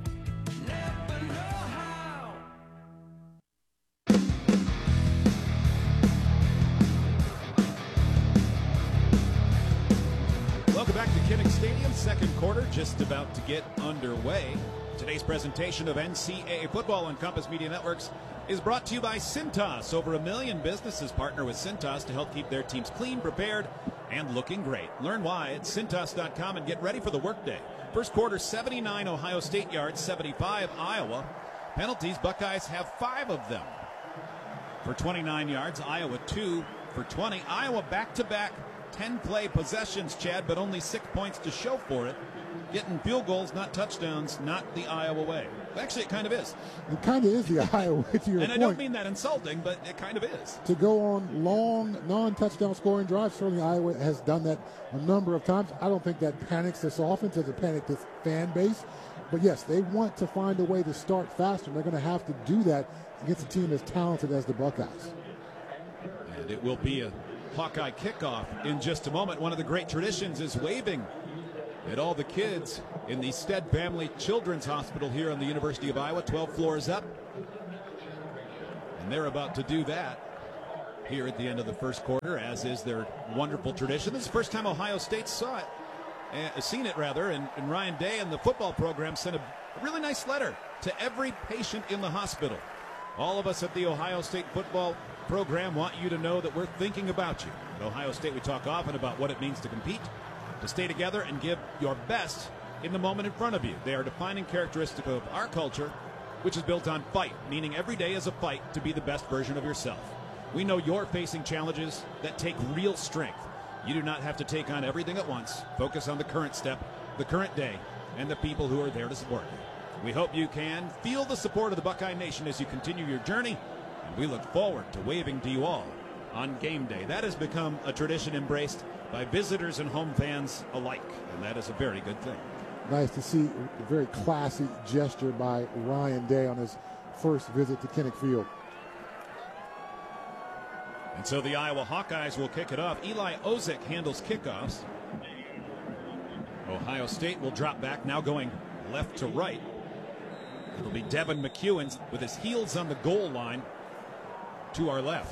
S1: Welcome back to Kinnick Stadium. Second quarter just about to get underway. Today's presentation of NCAA football on Compass Media Networks is brought to you by Cintas. Over 1 million businesses partner with Cintas to help keep their teams clean, prepared, and looking great. Learn why at Cintas.com and get ready for the workday. First quarter, 79 Ohio State yards, 75 Iowa. Penalties, Buckeyes have 5 of them for 29 yards. Iowa 2 for 20. Iowa back-to-back 10-play possessions, Chad, but only 6 points to show for it. Getting field goals, not touchdowns, not the Iowa way. Actually, it kind of is.
S2: It kind of is the Iowa way, to your
S1: point.
S2: point.
S1: I don't mean that insulting, but it kind of is.
S2: To go on long, non-touchdown scoring drives, certainly Iowa has done that a number of times. I don't think that panics this offense, as it panicked this fan base. But yes, they want to find a way to start faster, and they're going to have to do that against a team as talented as the Buckeyes.
S1: And it will be a Hawkeye kickoff in just a moment. One of the great traditions is waving at all the kids in the Stead Family Children's Hospital here on the University of Iowa, 12 floors up. And they're about to do that here at the end of the first quarter, as is their wonderful tradition. This is the first time Ohio State seen it, and Ryan Day and the football program sent a really nice letter to every patient in the hospital. All of us at the Ohio State football program want you to know that we're thinking about you. At Ohio State, we talk often about what it means to compete, to stay together and give your best in the moment in front of you. They are a defining characteristic of our culture, which is built on fight, meaning every day is a fight to be the best version of yourself. We know you're facing challenges that take real strength. You do not have to take on everything at once. Focus on the current step, the current day, and the people who are there to support you. We hope you can feel the support of the Buckeye Nation as you continue your journey, and we look forward to waving to you all on game day. That has become a tradition embraced by visitors and home fans alike, and that is a very good thing.
S2: Nice to see a very classy gesture by Ryan Day on his first visit to Kinnick Field.
S1: And so the Iowa Hawkeyes will kick it off. Eli Ozek handles kickoffs. Ohio State will drop back, now going left to right. It'll be Devin McEwen with his heels on the goal line to our left.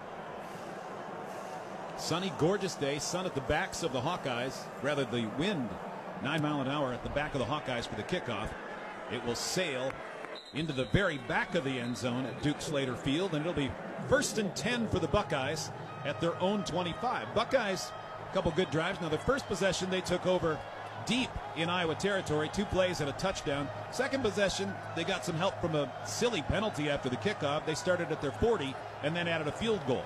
S1: Sunny, gorgeous day. Sun at the backs of the Hawkeyes. Rather, the wind 9 miles an hour at the back of the Hawkeyes for the kickoff. It will sail into the very back of the end zone at Duke Slater Field, and it'll be 1st and 10 for the Buckeyes at their own 25. Buckeyes, a couple good drives. Now, the first possession, they took over deep in Iowa territory, 2 plays and a touchdown. Second possession, they got some help from a silly penalty after the kickoff. They started at their 40 and then added a field goal.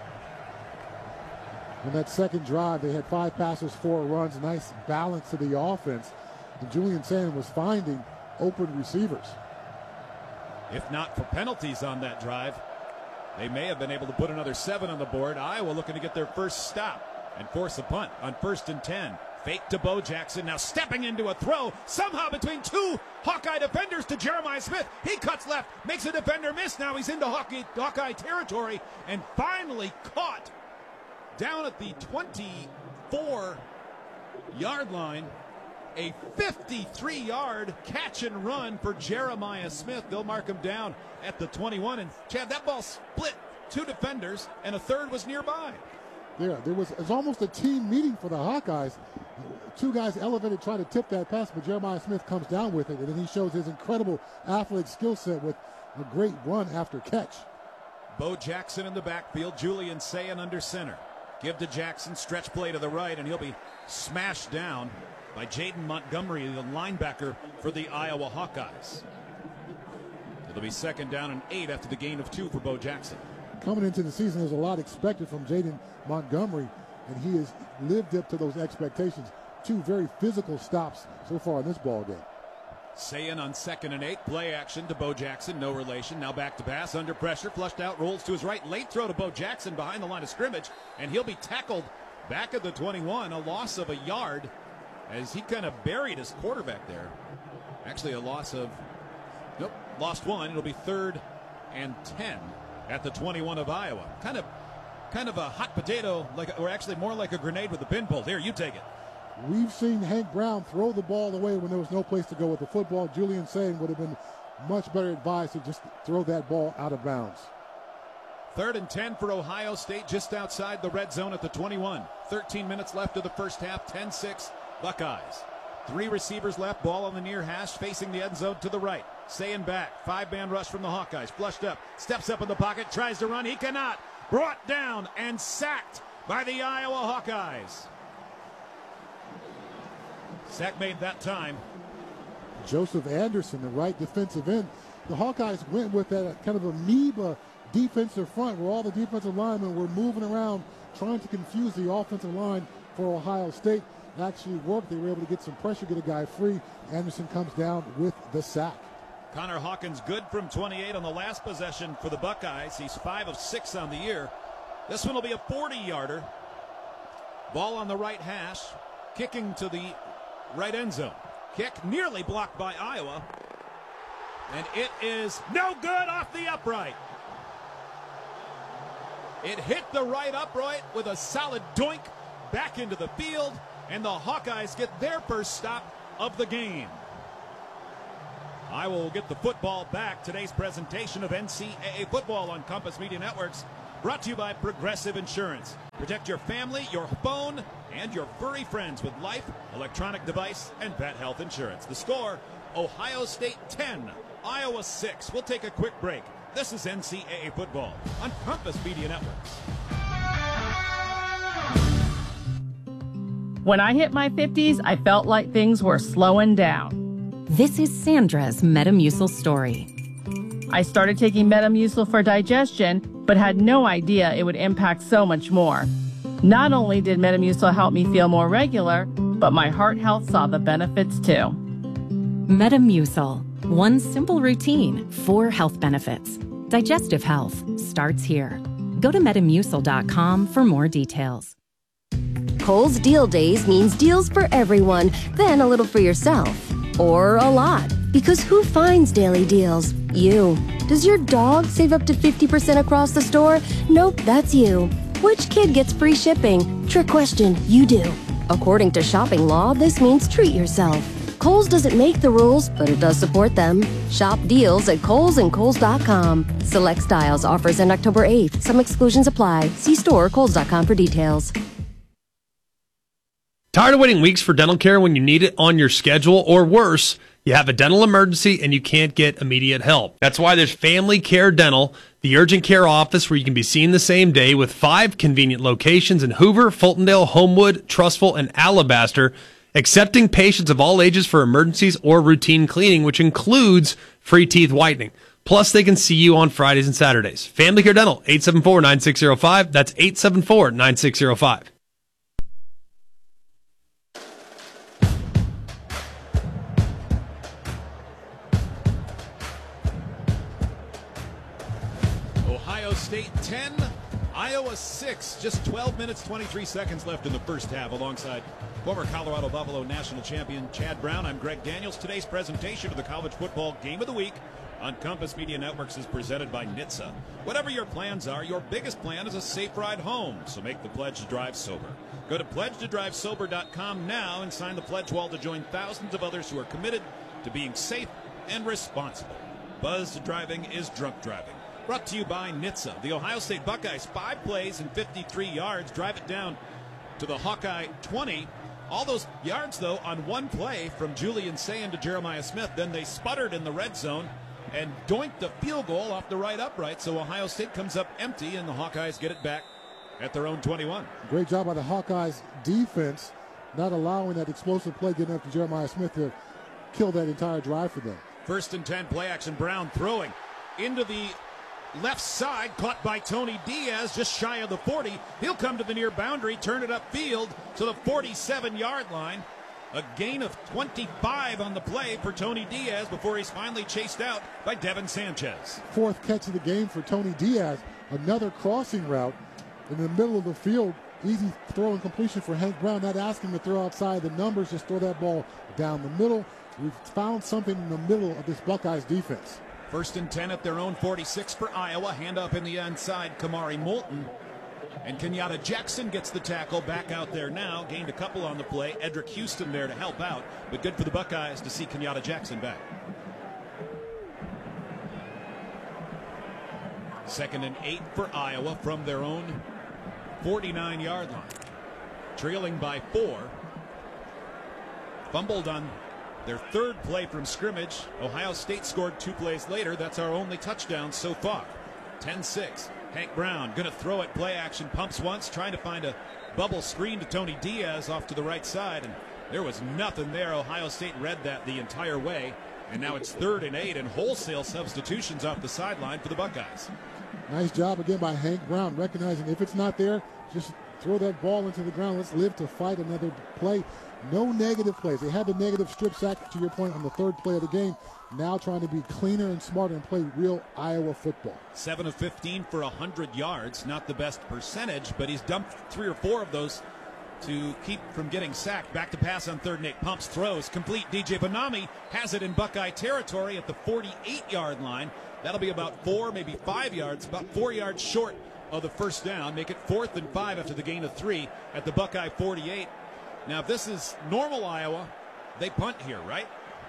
S2: On that second drive, they had 5 passes, 4 runs, nice balance to the offense. And Julian Sayin was finding open receivers.
S1: If not for penalties on that drive, they may have been able to put another 7 on the board. Iowa looking to get their first stop and force a punt on 1st and 10. Fake to Bo Jackson, now stepping into a throw, somehow between 2 Hawkeye defenders to Jeremiah Smith. He cuts left, makes a defender miss. Now he's into Hawkeye territory and finally caught down at the 24-yard line. A 53-yard catch and run for Jeremiah Smith. They'll mark him down at the 21. And Chad, that ball split 2 defenders, and a third was nearby.
S2: Yeah, it was almost a team meeting for the Hawkeyes. 2 guys elevated, trying to tip that pass, but Jeremiah Smith comes down with it, and then he shows his incredible athletic skill set with a great run after catch.
S1: Bo Jackson in the backfield, Julian Sayin under center. Give to Jackson, stretch play to the right, and he'll be smashed down by Jaden Montgomery, the linebacker for the Iowa Hawkeyes. It'll be 2nd down and 8 after the gain of 2 for Bo Jackson.
S2: Coming into the season, there's a lot expected from Jaden Montgomery, and he has lived up to those expectations. 2 very physical stops so far in this ball game.
S1: Sayin on 2nd and 8, play action to Bo Jackson, no relation. Now back to pass, under pressure, flushed out, rolls to his right. Late throw to Bo Jackson behind the line of scrimmage, and he'll be tackled back at the 21, a loss of a yard as he kind of buried his quarterback there. Actually a loss of, lost 1. It'll be 3rd and 10 at the 21 of Iowa. Kind of a hot potato, or actually more like a grenade with a pin pulled. Here, you take it.
S2: We've seen Hank Brown throw the ball away when there was no place to go with the football. Julian Sayin would have been much better advised to just throw that ball out of bounds.
S1: 3rd and 10 for Ohio State, just outside the red zone at the 21. 13 minutes left of the first half, 10-6 Buckeyes. 3 receivers left, ball on the near hash, facing the end zone to the right. Sayin back, 5-man rush from the Hawkeyes, flushed up, steps up in the pocket, tries to run, he cannot. Brought down and sacked by the Iowa Hawkeyes. Sack made that time.
S2: Joseph Anderson, the right defensive end. The Hawkeyes went with that kind of amoeba defensive front where all the defensive linemen were moving around trying to confuse the offensive line for Ohio State. It actually worked. They were able to get some pressure, get a guy free. Anderson comes down with the sack.
S1: Connor Hawkins good from 28 on the last possession for the Buckeyes. He's 5 of 6 on the year. This one will be a 40-yarder. Ball on the right hash, kicking to the right end zone. kick, nearly blocked by Iowa. And it is no good off the upright. It hit the right upright with a solid doink back into the field, and the Hawkeyes get their first stop of the game. Iowa will get the football back. Today's presentation of NCAA football on Compass Media Networks, brought to you by Progressive Insurance. Protect your family, your phone, and your furry friends with life, electronic device, and pet health insurance. The score, Ohio State 10, Iowa 6. We'll take a quick break. This is NCAA football on Compass Media Networks.
S18: When I hit my 50s, I felt like things were slowing down.
S19: This is Sandra's Metamucil story.
S18: I started taking Metamucil for digestion, but had no idea it would impact so much more. Not only did Metamucil help me feel more regular, but my heart health saw the benefits too.
S19: Metamucil. One simple routine, 4 health benefits. Digestive health starts here. Go to Metamucil.com for more details.
S20: Kohl's Deal Days means deals for everyone, then a little for yourself. Or a lot. Because who finds daily deals? You. Does your dog save up to 50% across the store? Nope, that's you. Which kid gets free shipping? Trick question, you do. According to shopping law, this means treat yourself. Kohl's doesn't make the rules, but it does support them. Shop deals at Kohl's and Kohl's.com. Select styles offers end October 8th. Some exclusions apply. See store or Kohl's.com for details.
S21: Tired of waiting weeks for dental care when you need it on your schedule, or worse, you have a dental emergency and you can't get immediate help? That's why there's Family Care Dental, the urgent care office where you can be seen the same day, with 5 convenient locations in Hoover, Fultondale, Homewood, Trussville, and Alabaster, accepting patients of all ages for emergencies or routine cleaning, which includes free teeth whitening. Plus, they can see you on Fridays and Saturdays. Family Care Dental, 874-9605. That's 874-9605.
S1: Ohio State 10, Iowa 6. Just 12 minutes, 23 seconds left in the first half. Alongside former Colorado Buffalo national champion Chad Brown, I'm Greg Daniels. Today's presentation of the College Football Game of the Week on Compass Media Networks is presented by NHTSA. Whatever your plans are, your biggest plan is a safe ride home. So make the pledge to drive sober. Go to pledgetodrivesober.com now and sign the pledge wall to join thousands of others who are committed to being safe and responsible. Buzzed driving is drunk driving. Brought to you by NHTSA. The Ohio State Buckeyes, 5 plays and 53 yards, drive it down to the Hawkeye 20. All those yards, though, on one play from Julian Sayin to Jeremiah Smith. Then they sputtered in the red zone and doinked a field goal off the right upright. So Ohio State comes up empty, and the Hawkeyes get it back at their own 21.
S2: Great job by the Hawkeyes defense, not allowing that explosive play getting up to Jeremiah Smith to kill that entire drive for them.
S1: 1st and 10, play action. Brown throwing into the left side, caught by Tony Diaz, just shy of the 40. He'll come to the near boundary, turn it upfield to the 47-yard line. A gain of 25 on the play for Tony Diaz before he's finally chased out by Devin Sanchez.
S2: 4th catch of the game for Tony Diaz. Another crossing route in the middle of the field. Easy throw and completion for Hank Brown. Not asking to throw outside the numbers, just throw that ball down the middle. We've found something in the middle of this Buckeyes defense.
S1: 1st and 10 at their own 46 for Iowa. Hand up in the inside, Kamari Moulton. And Kenyatta Jackson gets the tackle back out there now. Gained a couple on the play. Edric Houston there to help out. But good for the Buckeyes to see Kenyatta Jackson back. 2nd and 8 for Iowa from their own 49-yard line. Trailing by 4. Fumbled on their 3rd play from scrimmage. Ohio State scored 2 plays later. That's our only touchdown so far. 10-6. Hank Brown going to throw it. Play action. Pumps once. Trying to find a bubble screen to Tony Diaz off to the right side. And there was nothing there. Ohio State read that the entire way. And now it's 3rd and 8 and wholesale substitutions off the sideline for the Buckeyes.
S2: Nice job again by Hank Brown, recognizing if it's not there, just throw that ball into the ground. Let's live to fight another play. No negative plays. They had the negative strip sack, to your point, on the 3rd play of the game. Now trying to be cleaner and smarter and play real Iowa football.
S1: 7 of 15 for 100 yards. Not the best percentage, but he's dumped 3 or 4 of those to keep from getting sacked. Back to pass on 3rd and 8. Pumps, throws, complete. DJ Bonami has it in Buckeye territory at the 48-yard line. That'll be about 4, maybe 5 yards, about 4 yards short of the first down. Make it 4th and 5 after the gain of 3 at the Buckeye 48. Now, if this is normal Iowa, they punt here, right?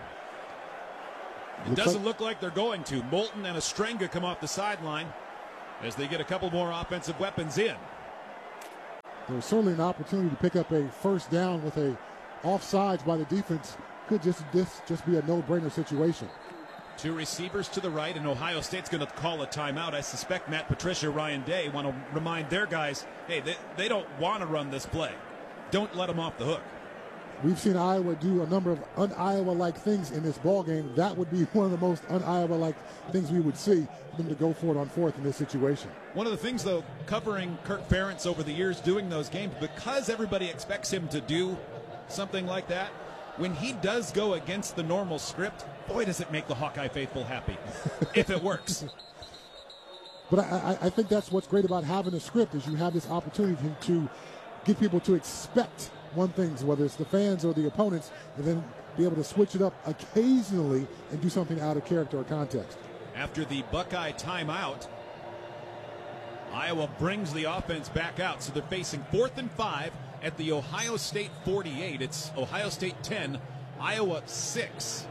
S1: It doesn't look like they're going to. Moulton and Ostrenga come off the sideline as they get a couple more offensive weapons in.
S2: There's certainly an opportunity to pick up a first down with a offsides by the defense. Could just be a no-brainer situation.
S1: 2 receivers to the right, and Ohio State's going to call a timeout. I suspect Matt Patricia, Ryan Day want to remind their guys, hey, they don't want to run this play. Don't let them off the hook.
S2: We've seen Iowa do a number of un-Iowa-like things in this ball game. That would be one of the most un-Iowa-like things we would see, them to go for it on 4th in this situation.
S1: One of the things, though, covering Kirk Ferentz over the years doing those games, because everybody expects him to do something like that, when he does go against the normal script, boy, does it make the Hawkeye faithful happy, if it works.
S2: But I think that's what's great about having a script, is you have this opportunity to get people to expect one thing, whether it's the fans or the opponents, and then be able to switch it up occasionally and do something out of character or context.
S1: After the Buckeye timeout, Iowa brings the offense back out, so they're facing 4th and 5 at the Ohio State 48. It's Ohio State 10, Iowa 6.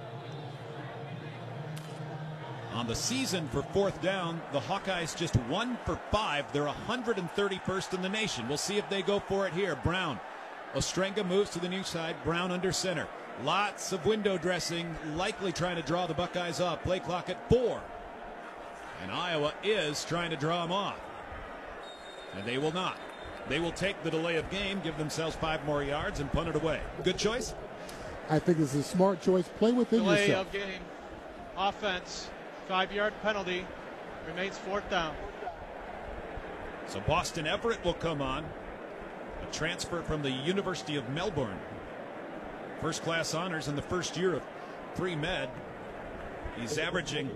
S1: On the season for 4th down, the Hawkeyes just 1 for 5. They're 131st in the nation. We'll see if they go for it here. Brown. Ostrenga moves to the near side. Brown under center. Lots of window dressing, likely trying to draw the Buckeyes off. Play clock at 4. And Iowa is trying to draw them off. And they will not. They will take the delay of game, give themselves 5 more yards, and punt it away. Good choice?
S2: I think it's a smart choice. Play within
S3: delay
S2: yourself.
S3: Delay of game. Offense. 5-yard penalty. Remains 4th down.
S1: So Boston Everett will come on. A transfer from the University of Melbourne. First class honors in the first year of pre-med. He's averaging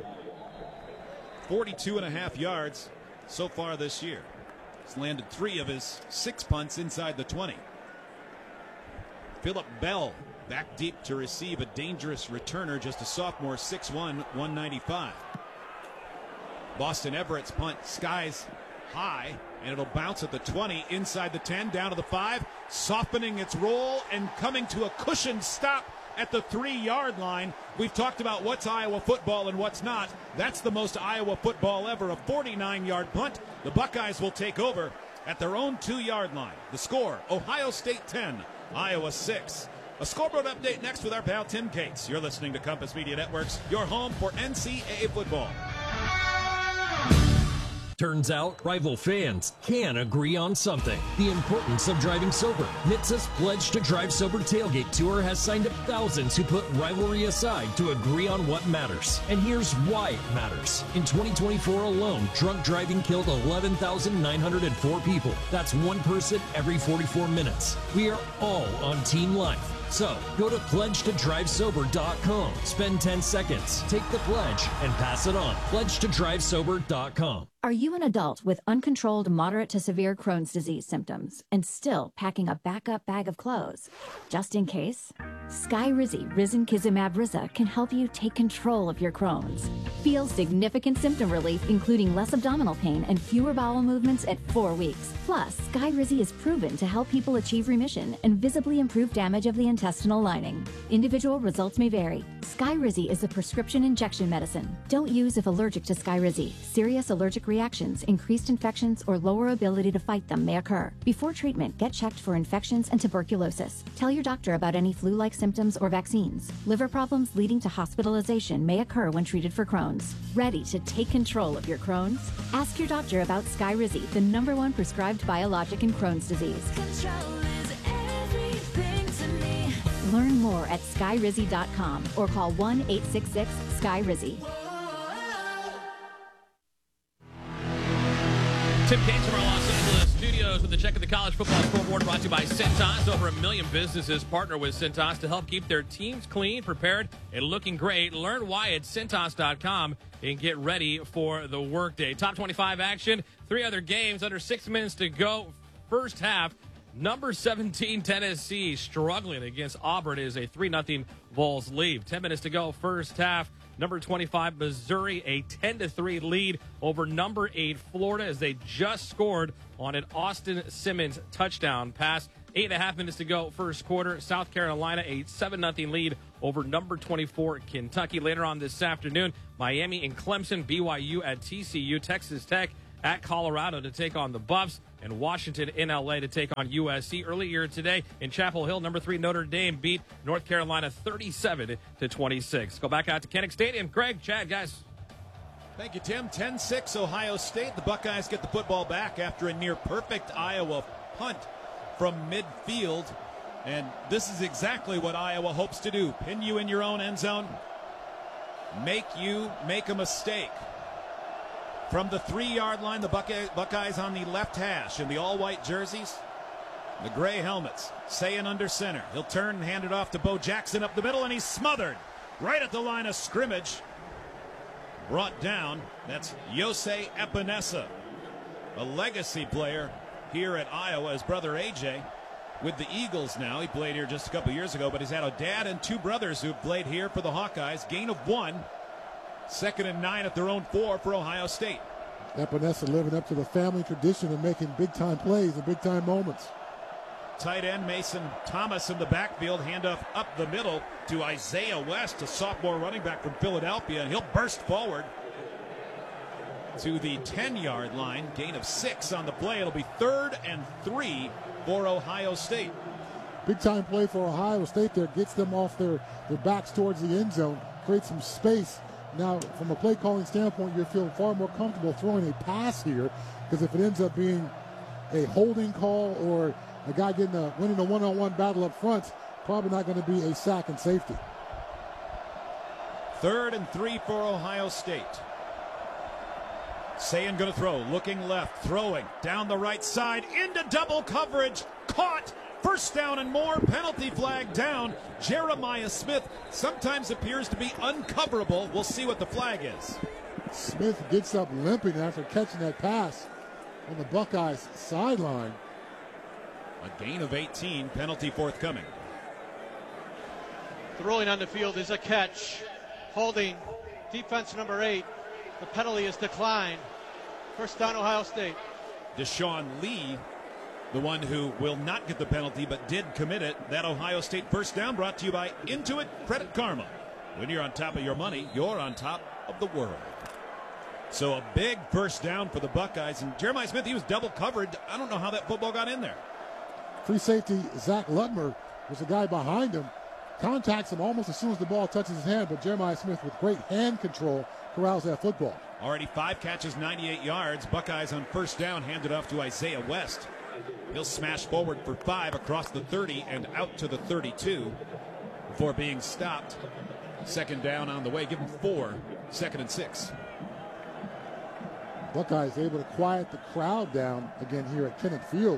S1: 42.5 yards so far this year. He's landed 3 of his 6 punts inside the 20. Phillip Bell back deep to receive, a dangerous returner, just a sophomore, 6'1", 195. Boston Everett's punt skies high, and it'll bounce at the 20, inside the 10, down to the 5, softening its roll and coming to a cushioned stop at the 3-yard line. We've talked about what's Iowa football and what's not. That's the most Iowa football ever, a 49-yard punt. The Buckeyes will take over at their own 2-yard line. The score, Ohio State 10, Iowa 6. A scoreboard update next with our pal Tim Cates. You're listening to Compass Media Networks, your home for NCAA football.
S14: Turns out, rival fans can agree on something. The importance of driving sober. NHTSA's Pledge to Drive Sober Tailgate Tour has signed up thousands who put rivalry aside to agree on what matters. And here's why it matters. In 2024 alone, drunk driving killed 11,904 people. That's one person every 44 minutes. We are all on Team Life. So, go to pledgetodrivesober.com. Spend 10 seconds, take the pledge, and pass it on. Pledgetodrivesober.com.
S10: Are you an adult with uncontrolled moderate to severe Crohn's disease symptoms and still packing a backup bag of clothes? Just in case? Skyrizi Risankizumab Riza can help you take control of your Crohn's. Feel significant symptom relief, including less abdominal pain and fewer bowel movements at 4 weeks. Plus, Skyrizi is proven to help people achieve remission and visibly improve damage of the intestinal lining. Individual results may vary. Skyrizi is a prescription injection medicine. Don't use if allergic to Skyrizi. Serious allergic reactions, increased infections, or lower ability to fight them may occur. Before treatment, get checked for infections and tuberculosis. Tell your doctor about any flu-like symptoms or vaccines. Liver problems leading to hospitalization may occur when treated for Crohn's. Ready to take control of your Crohn's? Ask your doctor about Skyrizi, the #1 prescribed biologic in Crohn's disease. Learn more at skyrizi.com or call 1-866-SKY-RIZZI.
S9: Tim Cates from our Los Angeles studios with the check of the college football scoreboard, brought to you by Cintas. Over 1 million businesses partner with Cintas to help keep their teams clean, prepared, and looking great. Learn why at Cintas.com and get ready for the workday. Top 25 action, 3 other games, under 6 minutes to go. First half. Number 17, Tennessee, struggling against Auburn. It is a 3-0 Vols lead. 10 minutes to go, first half. Number 25, Missouri, a 10-3 lead over number 8, Florida, as they just scored on an Austin Simmons touchdown pass. 8.5 minutes to go, first quarter. South Carolina, a 7-0 lead over number 24, Kentucky. Later on this afternoon, Miami and Clemson, BYU at TCU, Texas Tech at Colorado to take on the Buffs, and Washington in L.A. to take on USC. Earlier today in Chapel Hill, number 3 Notre Dame beat North Carolina 37-26. Go back out to Kinnick Stadium. Greg, Chad, guys.
S1: Thank you, Tim. 10-6 Ohio State. The Buckeyes get the football back after a near-perfect Iowa punt from midfield. And this is exactly what Iowa hopes to do. Pin you in your own end zone. Make you make a mistake. From the 3-yard line, the Buckeyes on the left hash in the all-white jerseys, the gray helmets. Sayin under center. He'll turn and hand it off to Bo Jackson up the middle, and he's smothered right at the line of scrimmage. Brought down. That's Yosei Epinesa, a legacy player here at Iowa. His brother AJ with the Eagles now. He played here just a couple years ago, but he's had a dad and 2 brothers who've played here for the Hawkeyes. Gain of 1. 2nd and 9 at their own 4 for Ohio State.
S2: Epinesa living up to the family tradition of making big-time plays and big-time moments.
S1: Tight end Mason Thomas in the backfield. Handoff up the middle to Isaiah West, a sophomore running back from Philadelphia, and he'll burst forward to the 10-yard line. Gain of 6 on the play. It'll be 3rd and 3 for Ohio State.
S2: Big-time play for Ohio State there. Gets them off their backs towards the end zone. Creates some space. Now, from a play calling standpoint, you're feeling far more comfortable throwing a pass here, because if it ends up being a holding call or a guy winning a one-on-one battle up front, probably not going to be a sack and safety.
S1: 3rd and 3 for Ohio State. Sayin going to throw, looking left, throwing down the right side into double coverage, caught. First down and more, penalty flag down. Jeremiah Smith sometimes appears to be uncoverable. We'll see what the flag is.
S2: Smith gets up limping after catching that pass on the Buckeyes sideline.
S1: A gain of 18, penalty forthcoming.
S3: Throwing on the field is a catch. Holding defense number 8. The penalty is declined. First down, Ohio State.
S1: Deshaun Lee, the one who will not get the penalty but did commit it. That Ohio State first down brought to you by Intuit Credit Karma. When you're on top of your money, you're on top of the world. So a big first down for the Buckeyes. And Jeremiah Smith, he was double covered. I don't know how that football got in there.
S2: Free safety Zach Lutmer was the guy behind him. Contacts him almost as soon as the ball touches his hand, but Jeremiah Smith with great hand control corrals that football.
S1: Already 5 catches, 98 yards. Buckeyes on first down, handed off to Isaiah West. He'll smash forward for 5 across the 30 and out to the 32 before being stopped. Second down on the way. Give him 4. 2nd and 6.
S2: Buckeyes able to quiet the crowd down again here at Kinnick Field.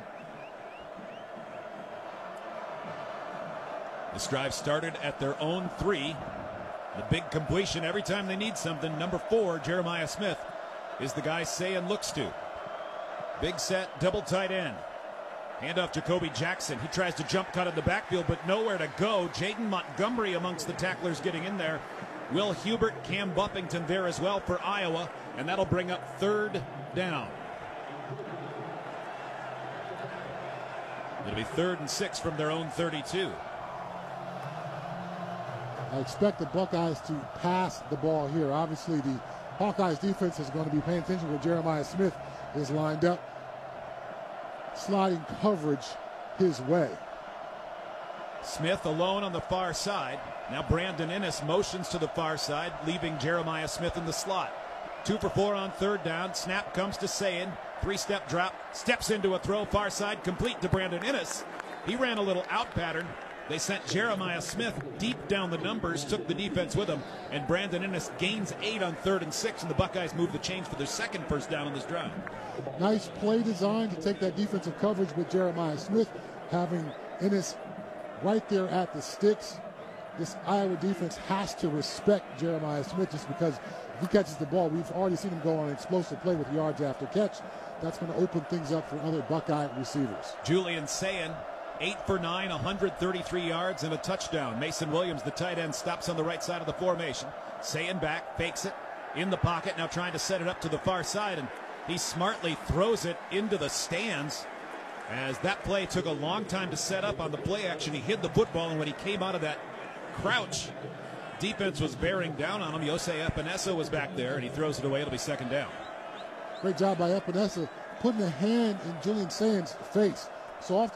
S1: This drive started at their own 3. The big completion every time they need something. Number 4, Jeremiah Smith, is the guy Sayin looks to. Big set, double tight end. Handoff Jacoby Jackson. He tries to jump cut in the backfield, but nowhere to go. Jaden Montgomery amongst the tacklers getting in there. Will Hubert, Cam Buffington there as well for Iowa, and that'll bring up 3rd down. It'll be 3rd and 6 from their own 32.
S2: I expect the Buckeyes to pass the ball here. Obviously, the Hawkeyes defense is going to be paying attention where Jeremiah Smith is lined up. Sliding coverage his way.
S1: Smith alone on the far side. Now Brandon Innes motions to the far side, leaving Jeremiah Smith in the slot. 2 for 4 on 3rd down. Snap comes to Sayin. 3-step drop. Steps into a throw. Far side complete to Brandon Innes. He ran a little out pattern. They sent Jeremiah Smith deep down the numbers, took the defense with him, and Brandon Innes gains 8 on 3rd and 6, and the Buckeyes move the chains for their 2nd first down on this drive.
S2: Nice play design to take that defensive coverage with Jeremiah Smith, having Innes right there at the sticks. This Iowa defense has to respect Jeremiah Smith just because if he catches the ball, we've already seen him go on an explosive play with yards after catch. that's going to open things up for other Buckeye receivers.
S1: Julian Sayin, 8 for 9, 133 yards and a touchdown. Mason Williams, the tight end, stops on the right side of the formation. Sayin back, fakes it in the pocket, now trying to set it up to the far side, and he smartly throws it into the stands. As that play took a long time to set up on the play action, he hid the football, and when he came out of that crouch, defense was bearing down on him. Jose Epinesa was back there, and he throws it away. It'll be second down.
S2: Great job by Epinesa putting a hand in Julian Sayin's face. So often